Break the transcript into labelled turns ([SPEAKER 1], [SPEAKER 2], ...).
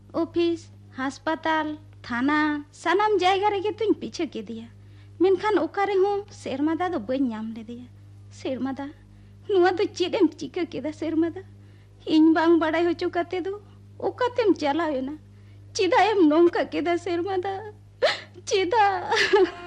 [SPEAKER 1] office हास्पताल थाना सानाम जायगा रेगे तुम पीछे के दिया मेनखान ओकारे हो सेरमादा दो बई नाम ले दिया सेरमादा नुआ तो चेदेम चिका केदा सेरमादा इन बांग बड़ाई हो चुकाते दो ओकातेम चलायो ना चिदा एम नोंका केदा सेरमादा चिदा